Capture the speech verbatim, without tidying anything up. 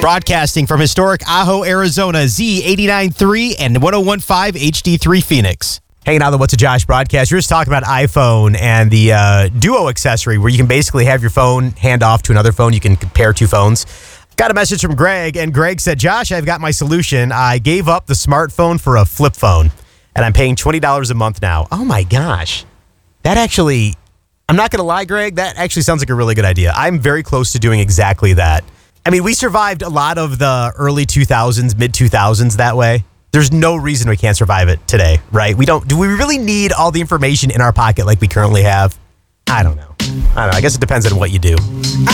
Broadcasting from historic Ajo, Arizona, Z eighty-nine point three and one oh one point five H D three Phoenix. Hanging out on the What's a Josh broadcast. You're just talking about iPhone and the uh, Duo accessory where you can basically have your phone hand off to another phone. You can compare two phones. Got a message from Greg, and Greg said, Josh, I've got my solution. I gave up the smartphone for a flip phone, and I'm paying twenty dollars a month now. Oh, my gosh. That actually, I'm not going to lie, Greg, that actually sounds like a really good idea. I'm very close to doing exactly that. I mean, we survived a lot of the early two thousands, mid two thousands that way. There's no reason we can't survive it today, right? We don't. Do we really need all the information in our pocket like we currently have? I don't know. I don't know. I guess it depends on what you do.